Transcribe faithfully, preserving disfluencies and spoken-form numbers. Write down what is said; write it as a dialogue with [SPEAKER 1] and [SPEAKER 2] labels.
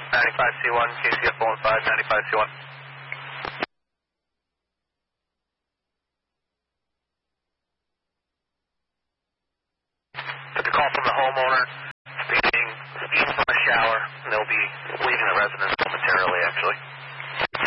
[SPEAKER 1] ninety-five C one, K C F one five, ninety-five C one. Took a call from the homeowner, speeding, speeding from a shower, and they'll be leaving the residence momentarily, actually.